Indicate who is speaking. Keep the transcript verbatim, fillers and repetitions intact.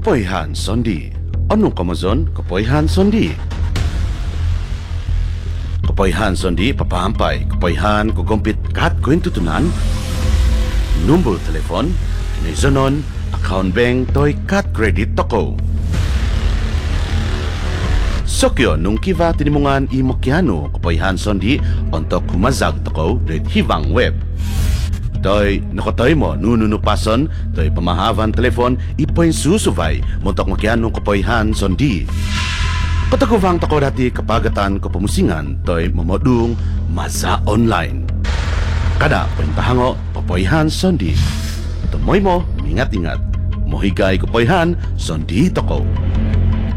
Speaker 1: Kapoyhan Sondi. Anong kamazon? Kapoyhan Sondi. Kapoyhan Sondi papahampay. Kapoyhan kugumpit kat kuintutunan. Number telepon. Nizonon. Account bank toy kat credit toko. Sokyo nung kiva tinimungan imokyano. Kapoyhan Sondi. Ontok humazag toko. Red hivang web. Toy nakatoy mo nununupason toy pamahavan telefon ipoy susuvay montok makianong kapoyhan Sondi. Pataguvang tako dati kapagatan ko pamusingan toy mamodung maza online. Kada pentahango kapoyhan Sondi. Tumoy mo, ingat-ingat. Mohigay kapoyhan Sondi toko.